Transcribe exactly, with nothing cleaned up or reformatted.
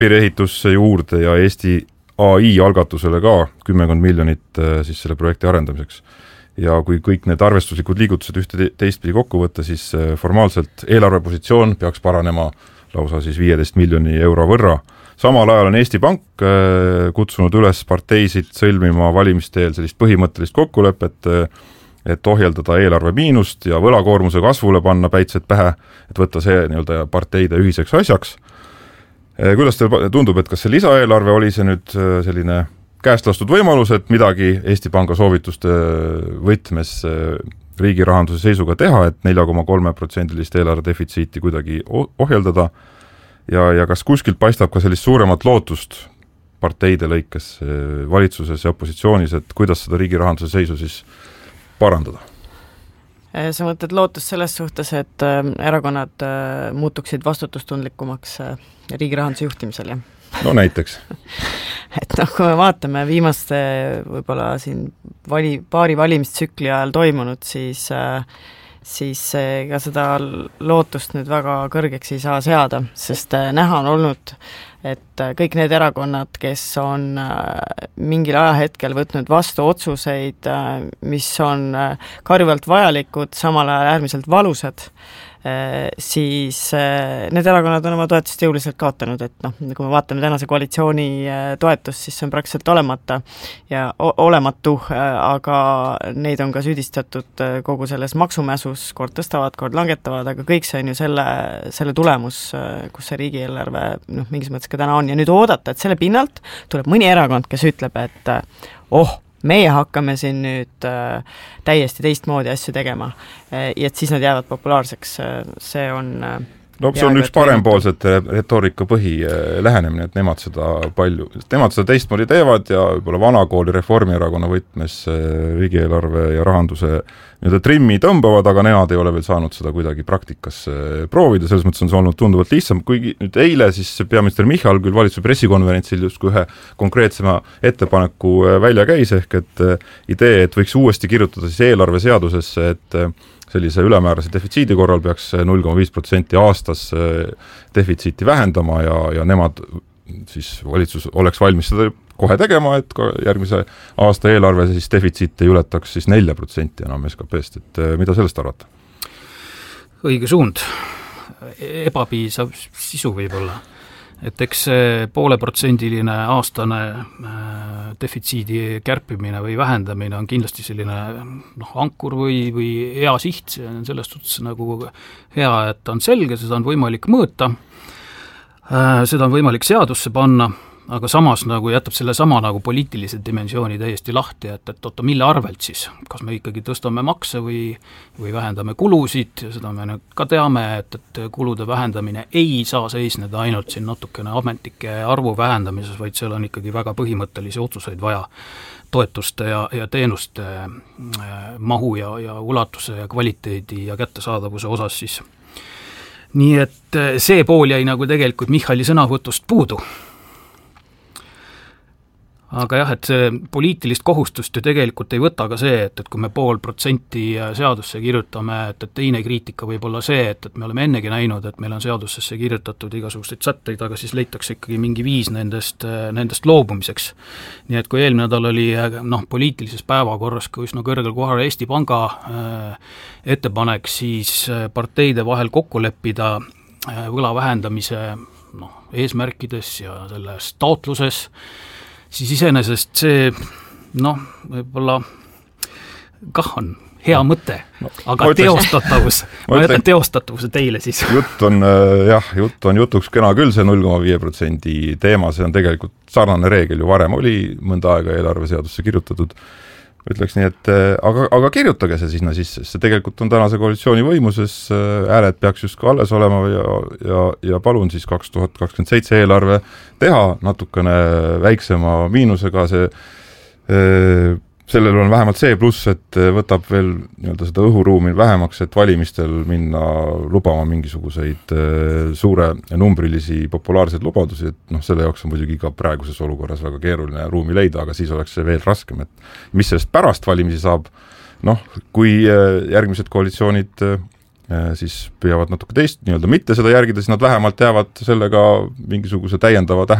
piiriehitusse juurde ja Eesti A I algatusele ka kümmekond miljonit siis selle projekti arendamiseks. Ja kui kõik need arvestuslikud liigutused ühte teistpidi kokku võtta, siis formaalselt eelarvepositsioon peaks paranema lausa siis viieteist miljoni euro võrra. Samal ajal on Eesti Pank kutsunud üles parteisid sõlmima valimisteel sellist põhimõttelist kokkulepet, et ohjeldada eelarve miinust ja võlakoormuse kasvule panna päitsed pähe, et võtta see nii-öelda parteide ühiseks asjaks. Kuidas teil tundub, et kas see lisaeelarve oli see nüüd selline käest lastud võimalus, et midagi Eesti Panga soovituste võtmes riigi rahanduse seisuga teha, et nelja koma kolme protsendilist eelarve defitsiiti kuidagi ohjeldada ja, ja kas kuskilt paistab ka sellist suuremat lootust parteide lõikes valitsuses ja opositsioonis, et kuidas seda riigi rahanduse seisu siis parandada? Sa mõtled lootust selles suhtes, et erakonnad muutuksid vastutustundlikumaks riigi rahanduse juhtimisel, jah? No näiteks. et noh, kui me vaatame viimaste võib-olla siin vali, paari valimistsükli ajal toimunud, siis, siis ka seda lootust nüüd väga kõrgeks ei saa seada, sest näha on olnud, et kõik need erakonnad, kes on mingil ajahetkel võtnud vastu otsuseid, mis on karjuvalt vajalikud, samal ajal äärmiselt valusad, siis need erakonnad on oma toetust jõuliselt kaotanud, et noh, kui me vaatame tänase koalitsiooni toetust, siis see on praktiliselt olemata ja olematu, aga neid on ka süüdistatud kogu selles maksumäsus, kord tõstavad, kord langetavad, aga kõik see on ju selle, selle tulemus, kus see riigieelarve noh, mingis mõttes ka täna on ja nüüd oodata, et selle pinnalt tuleb mõni erakond, kes ütleb, et oh, meie hakkame siin nüüd äh, täiesti teistmoodi asju tegema äh, ja et siis nad jäävad populaarseks, see on äh, no see on üks parempoolsete retoorika põhi lähenemine, et nemad seda palju, nemad seda teistmoodi teevad ja võib-olla vanakooli Reformierakonna võtmes riigieelarve ja rahanduse nii-öelda trimmi tõmbavad, aga nemad ei ole veel saanud seda kuidagi praktikas proovida, selles mõttes on see olnud tunduvalt lihtsam, kuigi nüüd eile siis peaminister Michal küll valitsuse pressikonverentsil just ühe konkreetsema ettepaneku välja käis, ehk et idee, et võiks uuesti kirjutada siis eelarve seadusesse, et sellise ülemäärase defitsiidi korral peaks null koma viis protsenti aastas defitsiiti vähendama ja, ja nemad siis valitsus oleks valmis seda kohe tegema, et ka järgmise aasta eelarve siis defitsiit ei ületaks siis nelja protsenti enam S K P-st, et mida sellest arvata? Õige suund, ebapiisav sisu võib-olla, et eks see pooleprotsendiline aastane defitsiidi kärpimine või vähendamine on kindlasti selline noh, ankur või, või hea siht, see on selles suhtes nagu hea, et on selge, seda on võimalik mõõta, seda on võimalik seadusse panna, aga samas nagu jätab selle sama nagu poliitilise dimensiooni täiesti lahti, et, et oota, mille arvelt siis, kas me ikkagi tõstame makse või, või vähendame kulusid, ja seda me ka teame, et, et kulude vähendamine ei saa seisneda ainult siin natukene ametnike arvu vähendamises, vaid seal on ikkagi väga põhimõttelisi otsuseid vaja toetuste ja, ja teenuste mahu ja, ja ulatuse ja kvaliteedi ja kättesaadavuse osas siis. Nii et see pool jäi nagu tegelikult Michali sõnavõtust puudu. Aga jah, et see poliitilist kohustust ju tegelikult ei võta ka see, et, et kui me pool protsenti seadusse kirjutame, et, et teine kriitika võib olla see, et, et me oleme ennegi näinud, et meil on seadusesse kirjutatud igasuguseid sätteid, aga siis leitakse ikkagi mingi viis nendest, nendest loobumiseks. Nii et kui eelmine nädal oli noh, poliitilises päevakorras, kui üsna kõrgel kohal Eesti Panga äh, ettepanek, siis parteide vahel kokku leppida äh, võla vähendamise noh, eesmärkides ja selles taotluses, siis iseenesest see, noh, võib-olla kah on hea mõte, no, aga mõtlen, teostatavus, ma jätan teostatavuse teile siis. Jutt on, jah, jutt on jutuks kena küll see null koma viis protsendi teema, see on tegelikult sarnane reegel ju varem oli mõnda aega eelarveseadusse kirjutatud. Ütleks nii, et aga, aga kirjutage see sinna sisse, see tegelikult on tänase koalitsiooni võimuses, hääled peaks just ka alles olema ja, ja, ja palun siis kaks tuhat kakskümmend seitse eelarve teha natukene väiksema miinusega, see, sellel on vähemalt see pluss, et võtab veel nii-öelda seda õhuruumi vähemaks, et valimistel minna lubama mingisuguseid suure numbrilisi populaarseid lubadusi, et noh, selle jaoks on muidugi ka praeguses olukorras väga keeruline ruumi leida, aga siis oleks see veel raskem, et mis sellest pärast valimisi saab, noh, kui järgmised koalitsioonid siis püüavad natuke teist nii-öelda mitte seda järgida, siis nad vähemalt jäävad sellega mingisuguse täiendava